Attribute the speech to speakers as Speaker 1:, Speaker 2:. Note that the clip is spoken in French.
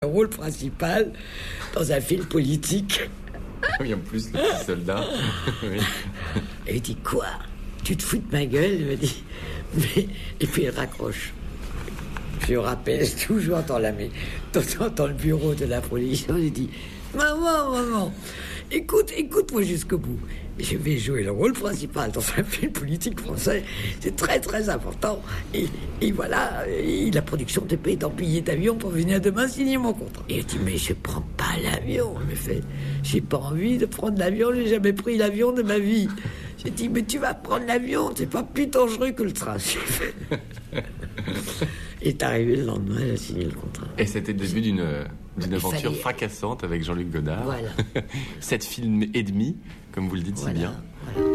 Speaker 1: rôle principal dans un film politique.
Speaker 2: Oui, en plus, le petit soldat. Oui.
Speaker 1: Et il dit, quoi? Tu te fous de ma gueule? Il me dit. Et puis il raccroche. Je rappelle toujours dans le bureau de la police, il dit, maman, écoute-moi jusqu'au bout. Je vais jouer le rôle principal dans un film politique français. C'est très, très important. Et voilà, la production te paye dans billets d'avion pour venir demain signer mon contrat. Et il dit, mais je prends pas l'avion. Il me fait, j'ai pas envie de prendre l'avion, j'ai jamais pris l'avion de ma vie. J'ai dit, mais tu vas prendre l'avion, c'est pas plus dangereux que le train. Il est arrivé le lendemain, il a signé le contrat.
Speaker 2: Et c'était le début d'une aventure fracassante avec Jean-Luc Godard.
Speaker 1: Voilà.
Speaker 2: 7 films et demi, comme vous le dites si bien.
Speaker 1: Voilà.